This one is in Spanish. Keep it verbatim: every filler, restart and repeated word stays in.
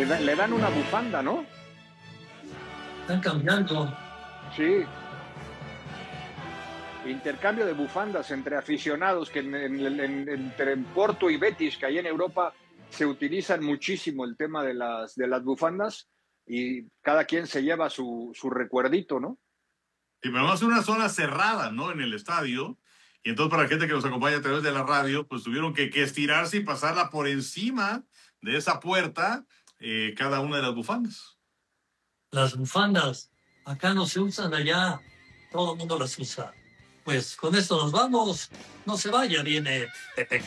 le, da, le dan una bufanda, ¿no? Están cambiando. Sí. Intercambio de bufandas entre aficionados, que en, en, en, entre Porto y Betis, que ahí en Europa se utilizan muchísimo el tema de las, de las bufandas, y cada quien se lleva su, su recuerdito, ¿no? Y pero vamos a una zona cerrada, ¿no? En el estadio. Y entonces para la gente que nos acompaña a través de la radio, pues tuvieron que, que estirarse y pasarla por encima de esa puerta eh, cada una de las bufandas. Las bufandas acá no se usan, allá todo el mundo las usa. Pues con esto nos vamos. No se vaya, viene Pepe